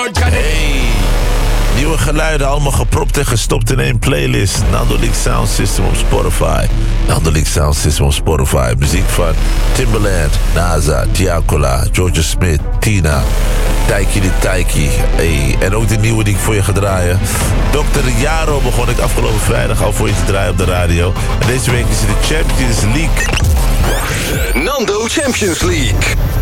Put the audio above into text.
Hey, nieuwe geluiden, allemaal gepropt en gestopt in één playlist. Nando League Sound System op Spotify. Nando League Sound System op Spotify. Muziek van Timbaland, NASA, Tiakola, Georgia Smith, Tina, Taiki de Taiki. Hey, en ook de nieuwe die ik voor je ga draaien. Dr. Jaro begon ik afgelopen vrijdag al voor je te draaien op de radio. En deze week is het de Champions League. Nando Champions League.